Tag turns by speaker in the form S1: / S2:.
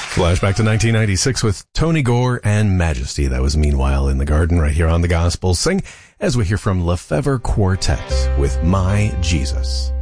S1: Flashback to 1996 with Tony Gore and Majesty. That was Meanwhile in the Garden right here on The Gospel Sing as we hear from Lefevre Quartet with My Jesus.